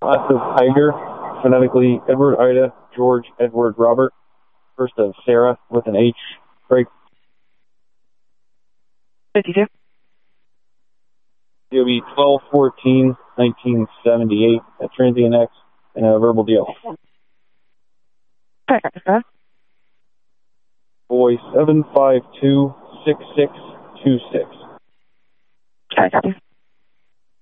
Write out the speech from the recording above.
Last of Tiger, phonetically Edward, Ida, George, Edward, Robert. First of Sarah with an H. Break. 52. DOB 12/14/1978 at Transient X and a verbal deal. Boy 7526626. Okay, copy.